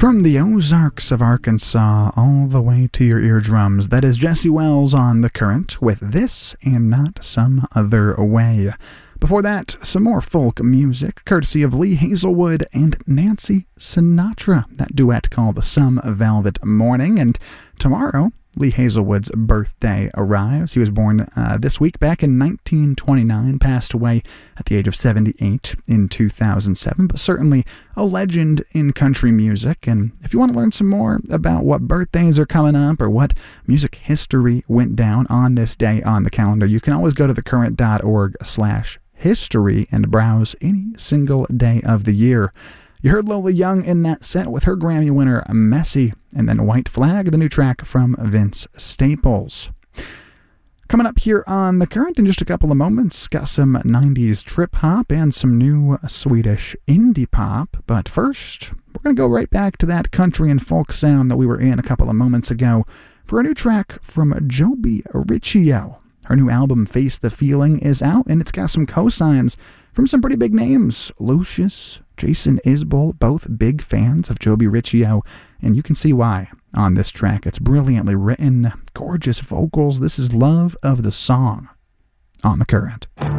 From the Ozarks of Arkansas all the way to your eardrums, that is Jesse Wells on The Current with This and Not Some Other Way. Before that, some more folk music, courtesy of Lee Hazelwood and Nancy Sinatra, that duet called Some Velvet Morning. And tomorrow, Lee Hazelwood's birthday arrives. He was born this week back in 1929, passed away at the age of 78 in 2007, but certainly a legend in country music. And if you want to learn some more about what birthdays are coming up or what music history went down on this day on the calendar, you can always go to thecurrent.org/history and browse any single day of the year. You heard Lola Young in that set with her Grammy winner, Messy, and then White Flag, the new track from Vince Staples. Coming up here on The Current in just a couple of moments, got some 90s trip hop and some new Swedish indie pop. But first, we're going to go right back to that country and folk sound that we were in a couple of moments ago for a new track from Joby Riccio. Her new album, Face the Feeling, is out, and it's got some cosigns from some pretty big names. Lucius, Jason Isbell, both big fans of Joby Riccio, and you can see why on this track. It's brilliantly written, gorgeous vocals. This is Love of the Song on The Current.